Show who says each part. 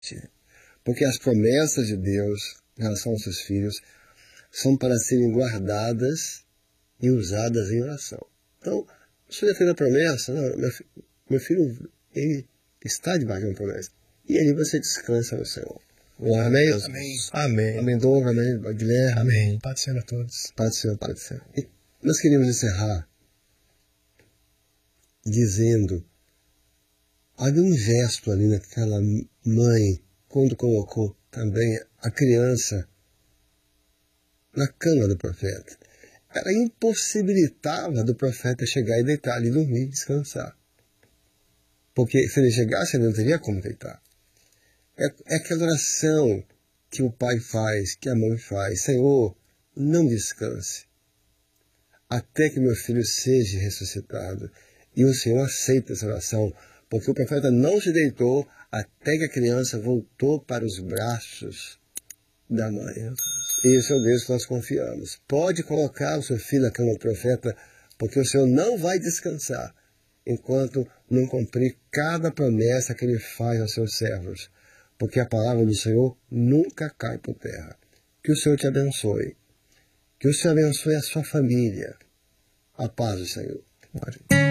Speaker 1: Porque as promessas de Deus em relação aos seus filhos são para serem guardadas e usadas em oração. Então, o Senhor fez a promessa, não, meu filho, ele está debaixo de uma promessa. E ali você descansa no Senhor. Amém?
Speaker 2: Amém.
Speaker 1: Amém. Amém, Douglas, amém, Guilherme.
Speaker 2: Amém. Paz do Senhor a todos.
Speaker 1: Paz do Senhor, Paz do Senhor. E nós queríamos encerrar dizendo, havia um gesto ali naquela mãe, quando colocou também a criança na cama do profeta. Ela impossibilitava do profeta chegar e deitar ali, dormir e descansar. Porque se ele chegasse, ele não teria como deitar. É aquela oração que o pai faz, que a mãe faz. Senhor, não descanse até que meu filho seja ressuscitado. E o Senhor aceita essa oração, porque o profeta não se deitou até que a criança voltou para os braços da mãe. E esse é o Deus que nós confiamos. Pode colocar o seu filho na cama do profeta, porque o Senhor não vai descansar enquanto não cumprir cada promessa que Ele faz aos seus servos. Porque a palavra do Senhor nunca cai por terra. Que o Senhor te abençoe. Que o Senhor abençoe a sua família. A paz do Senhor.